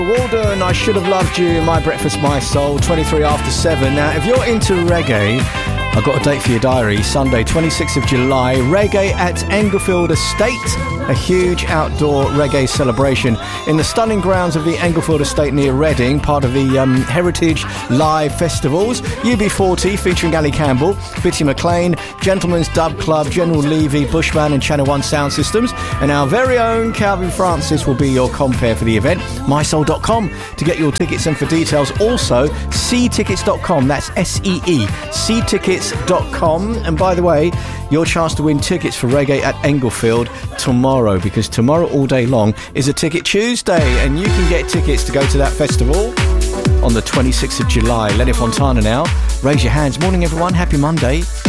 Walden, I Should Have Loved You, My Breakfast, My Soul, 23 after 7. Now, if you're into reggae, I've got a date for your diary. Sunday, 26th of July, reggae at Englefield Estate. A huge outdoor reggae celebration in the stunning grounds of the Englefield Estate near Reading, part of the Heritage Live Festivals. UB40 featuring Ali Campbell, Bitty McLean, Gentleman's Dub Club, General Levy, Bushman and Channel 1 Sound Systems. And our very own Calvin Francis will be your compere for the event. mysoul.com to get your tickets and for details. Also, seetickets.com. That's S-E-E. seetickets.com. And by the way, your chance to win tickets for reggae at Englefield tomorrow, because tomorrow all day long is a Ticket Tuesday and you can get tickets to go to that festival on the 26th of July. Lenny Fontana now. Raise your hands. Morning everyone. Happy Monday.